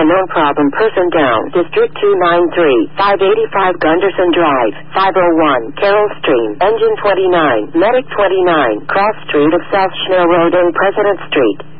unknown problem. Person down. District 293. 585 Gunderson Drive. 501 Carroll Stream. Engine 29. Medic 29. Cross Street of South Schnell Road and President Street.